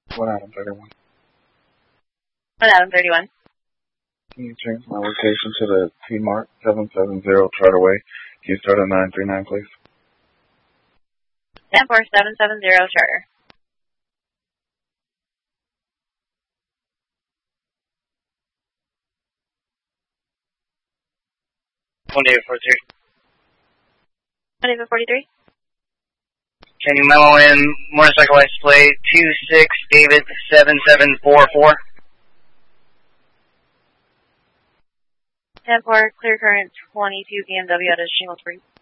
1 Adam 31. 1 Adam 31. Can you change my location to the T-Mark 770 Charterway? Can you start at 939, please? 10770 Charter. 2843. Can you memo in motorcycle license plate 26 David 7744? 10-4, clear current 22 BMW out of Shingle Spring.